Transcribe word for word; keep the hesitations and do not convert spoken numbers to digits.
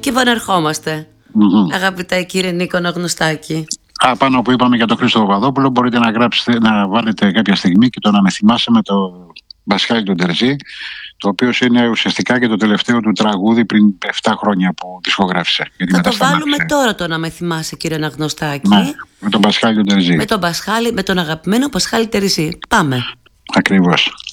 και επανερχόμαστε. Mm-hmm. Αγαπητέ κύριε Νίκο Αναγνωστάκη. Α, πάνω που είπαμε για τον Χρήστο Παπαδόπουλο, μπορείτε να γράψετε, να βάλετε κάποια στιγμή και το να με θυμάσαι με το Μπασχάλη τον Τερζή, το οποίο είναι ουσιαστικά και το τελευταίο του τραγούδι πριν επτά χρόνια που δισκογράφησε. Θα το βάλουμε τώρα το να με θυμάσαι, κύριε Αναγνωστάκη. Ναι, με τον Μπασχάλη τον Τερζή. Με τον Μπασχάλη, με τον αγαπημένο Μπασχάλη Τερζή. Πάμε. Ακριβώς.